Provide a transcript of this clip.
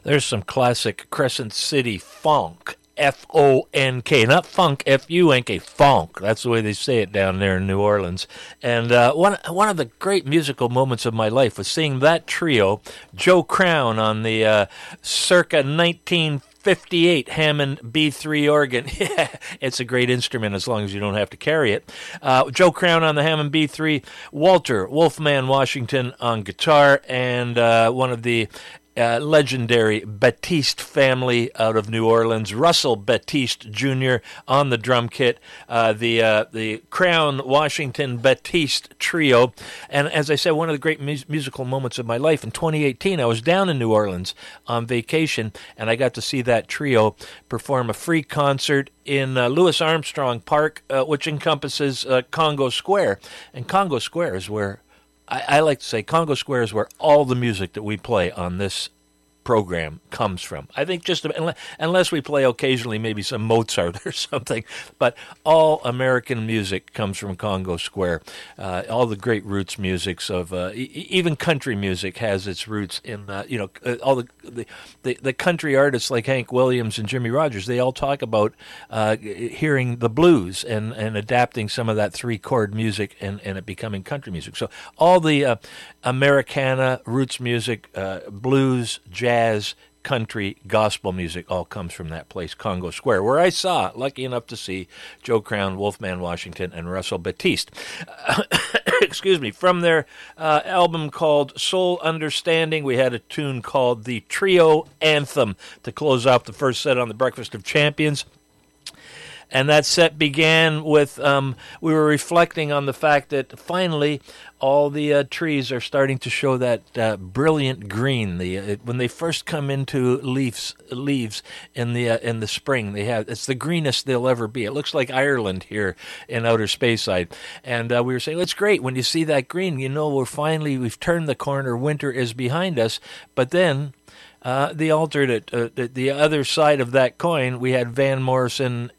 There's some classic Crescent City funk. F-O-N-K, not funk, F-U-N-K, funk. That's the way they say it down there in New Orleans. And one of the great musical moments of my life was seeing that trio, Joe Crown on the circa 1958 Hammond B3 organ. Yeah, it's a great instrument as long as you don't have to carry it. Joe Crown on the Hammond B3, Walter Wolfman Washington on guitar, and one of the legendary Batiste family out of New Orleans, Russell Batiste Jr. on the drum kit, the Crown Washington Batiste trio. And as I said, one of the great musical moments of my life. In 2018, I was down in New Orleans on vacation, and I got to see that trio perform a free concert in Louis Armstrong Park, which encompasses Congo Square. And Congo Square is where I like to say Congo Square is where all the music that we play on this program comes from. I think just unless we play occasionally maybe some Mozart or something, but all American music comes from Congo Square. All the great roots musics of even country music has its roots in all the country artists like Hank Williams and Jimmy Rogers. They all talk about hearing the blues and adapting some of that 3-chord music and it becoming country music. So all the Americana roots music, blues, jazz, country, gospel music all comes from that place, Congo Square, where I saw, lucky enough to see, Joe Crown, Wolfman Washington, and Russell Batiste. Excuse me. From their album called Soul Understanding, we had a tune called The Trio Anthem to close off the first set on the Breakfast of Champions. And that set began with, we were reflecting on the fact that finally all the trees are starting to show that brilliant green. When they first come into leaves in the spring, it's the greenest they'll ever be. It looks like Ireland here in outer Speyside. And we were saying, it's great when you see that green. We've turned the corner. Winter is behind us. But then the alternate, the other side of that coin, we had Van Morrison